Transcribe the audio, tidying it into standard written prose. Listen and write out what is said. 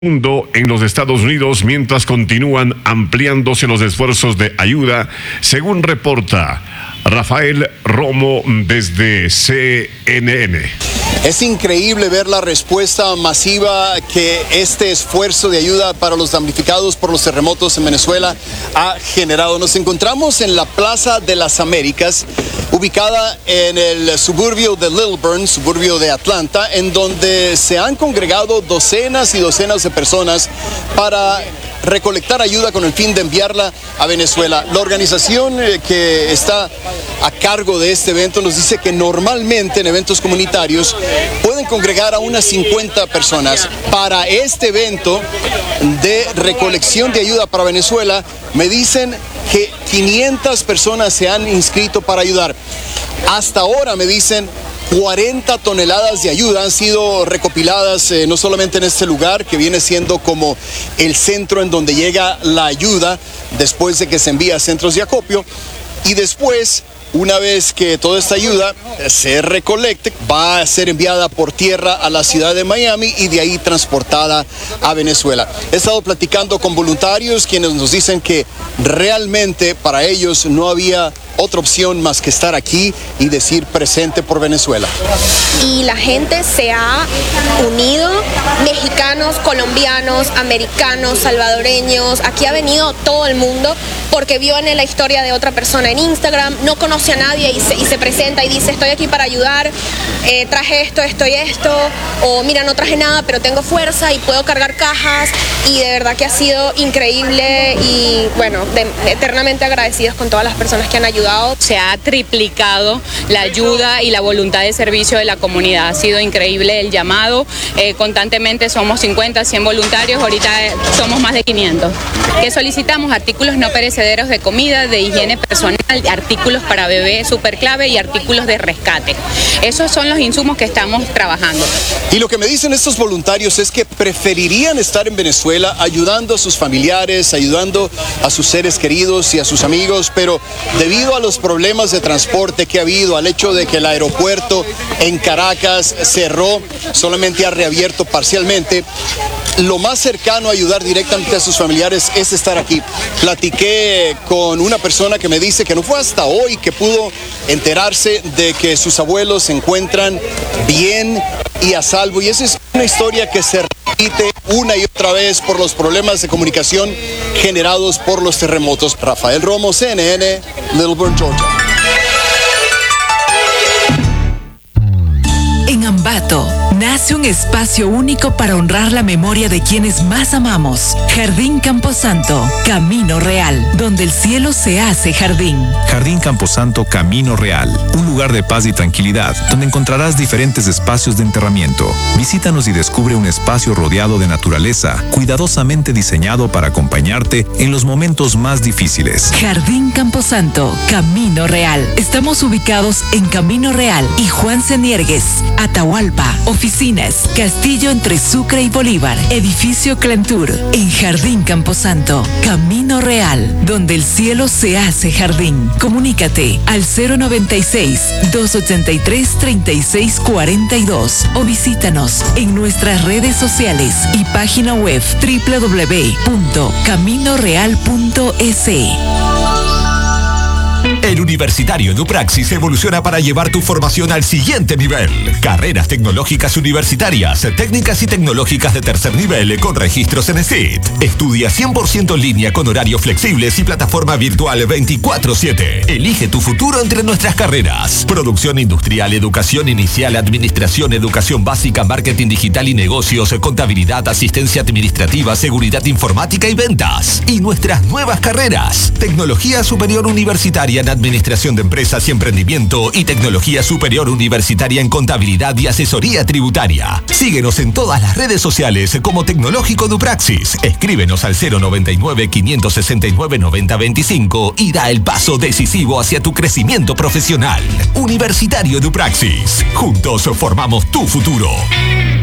Mundo en los Estados Unidos mientras continúan ampliándose los esfuerzos de ayuda, según reporta Rafael Romo desde CNN. Es increíble ver la respuesta masiva que este esfuerzo de ayuda para los damnificados por los terremotos en Venezuela ha generado. Nos encontramos en la Plaza de las Américas, ubicada en el suburbio de Lilburn, suburbio de Atlanta, en donde se han congregado docenas y docenas de personas para recolectar ayuda con el fin de enviarla a Venezuela. La organización que está a cargo de este evento nos dice que normalmente en eventos comunitarios pueden congregar a unas 50 personas. Para este evento de recolección de ayuda para Venezuela, me dicen que 500 personas se han inscrito para ayudar. Hasta ahora, me dicen, 40 toneladas de ayuda han sido recopiladas no solamente en este lugar, que viene siendo como el centro en donde llega la ayuda después de que se envía a centros de acopio, y después, una vez que toda esta ayuda se recolecte, va a ser enviada por tierra a la ciudad de Miami y de ahí transportada a Venezuela. He estado platicando con voluntarios quienes nos dicen que realmente para ellos no había otra opción más que estar aquí y decir presente por Venezuela. Y la gente se ha unido, mexicanos, colombianos, americanos, salvadoreños. Aquí ha venido todo el mundo porque vio en la historia de otra persona en Instagram, no conoce a nadie y se presenta y dice: estoy aquí para ayudar, traje esto, esto y esto, o mira, no traje nada pero tengo fuerza y puedo cargar cajas, y de verdad que ha sido increíble y bueno, eternamente agradecidos con todas las personas que han ayudado. Se ha triplicado la ayuda y la voluntad de servicio de la comunidad. Ha sido increíble el llamado. Constantemente somos 50, 100 voluntarios, ahorita somos más de 500. ¿Qué solicitamos? Artículos no perecederos de comida, de higiene personal, artículos para bebé súper clave y artículos de rescate. Esos son los insumos que estamos trabajando. Y lo que me dicen estos voluntarios es que preferirían estar en Venezuela ayudando a sus familiares, ayudando a sus seres queridos y a sus amigos, pero debido a los problemas de transporte que ha habido, al hecho de que el aeropuerto en Caracas cerró, solamente ha reabierto parcialmente, lo más cercano a ayudar directamente a sus familiares es estar aquí. Platiqué con una persona que me dice que no fue hasta hoy que pudo enterarse de que sus abuelos se encuentran bien y a salvo, y esa es una historia que se repite una y otra vez por los problemas de comunicación generados por los terremotos. Rafael Romo, CNN, Lilburn, Georgia. En Ambato nace un espacio único para honrar la memoria de quienes más amamos. Jardín Camposanto, Camino Real, donde el cielo se hace jardín. Jardín Camposanto, Camino Real, un lugar de paz y tranquilidad, donde encontrarás diferentes espacios de enterramiento. Visítanos y descubre un espacio rodeado de naturaleza, cuidadosamente diseñado para acompañarte en los momentos más difíciles. Jardín Camposanto, Camino Real. Estamos ubicados en Camino Real y Juan C. Niergues, Atahualpa. Oficinas, Castillo entre Sucre y Bolívar. Edificio Clantur. En Jardín Camposanto, Camino Real, donde el cielo se hace jardín. Comunícate al 096-283-3642 o visítanos en nuestras redes sociales y página web www.caminoreal.es. El Universitario EduPraxis evoluciona para llevar tu formación al siguiente nivel. Carreras tecnológicas universitarias, técnicas y tecnológicas de tercer nivel con registros en ESIT. Estudia 100% en línea con horarios flexibles y plataforma virtual 24/7. Elige tu futuro entre nuestras carreras: producción industrial, educación inicial, administración, educación básica, marketing digital y negocios, contabilidad, asistencia administrativa, seguridad informática y ventas. Y nuestras nuevas carreras: tecnología superior universitaria en administración de empresas y emprendimiento y tecnología superior universitaria en contabilidad y asesoría tributaria. Síguenos en todas las redes sociales como Tecnológico EduPraxis. Escríbenos al 099-569-9025 y da el paso decisivo hacia tu crecimiento profesional. Universitario EduPraxis. Juntos formamos tu futuro.